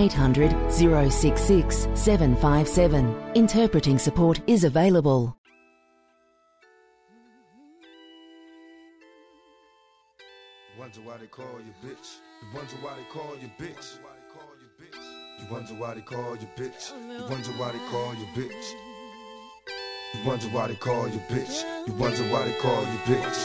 800 066 757. Interpreting support is available. Wonder why they call you bitch. You wonder why they call you bitch. You wonder why they call you bitch. You wonder why they call you bitch. You wonder why they call you bitch. You wonder why they call you bitch.